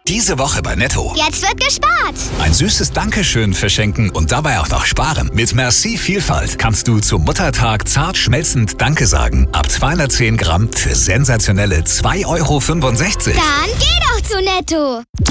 Diese Woche bei Netto. Jetzt wird gespart. Ein süßes Dankeschön verschenken und dabei auch noch sparen. Mit Merci Vielfalt kannst du zum Muttertag zart schmelzend Danke sagen. Ab 210 Gramm für sensationelle 2,65 €. Dann geh doch zu Netto.